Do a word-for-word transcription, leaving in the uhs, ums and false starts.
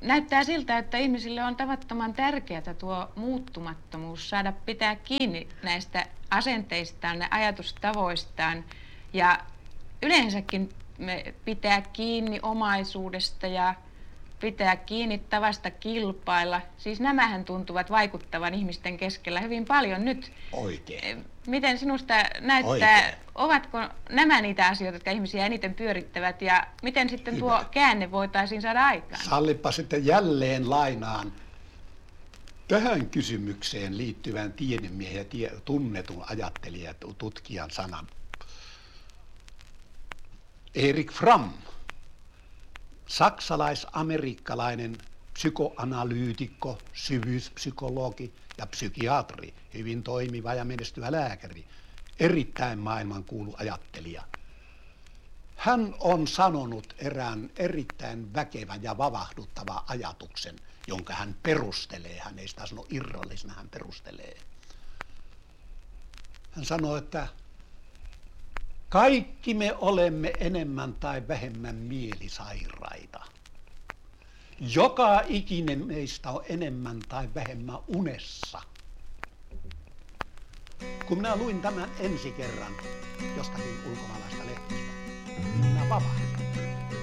näyttää siltä, että ihmisille on tavattoman tärkeää tuo muuttumattomuus, saada pitää kiinni näistä asenteistaan ja ajatustavoistaan ja yleensäkin me pitää kiinni omaisuudesta ja pitää kiinni tavasta kilpailla. Siis nämähän tuntuvat vaikuttavan ihmisten keskellä hyvin paljon nyt. Oikein. Miten sinusta näyttää, Oikein. Ovatko nämä niitä asioita, jotka ihmisiä eniten pyörittävät ja miten sitten tuo Hyvä. käänne voitaisiin saada aikaan? Sallipa sitten jälleen lainaan tähän kysymykseen liittyvän tiedemiehen ja tie, tunnetun ajattelijan tutkijan sanan. Erik Fromm, saksalais-amerikkalainen psykoanalyytikko, syvyyspsykologi ja psykiatri, hyvin toimiva ja menestyvä lääkäri, erittäin maailmankuulu ajattelija. Hän on sanonut erään erittäin väkevän ja vavahduttava ajatuksen, jonka hän perustelee. Hän ei sitä sano irrallisena, hän perustelee. Hän sanoo, että kaikki me olemme enemmän tai vähemmän mielisairaita. Joka ikinen meistä on enemmän tai vähemmän unessa. Kun minä luin tämän ensi kerran jostakin ulkomaalaista lehtestä, minä vavahdin.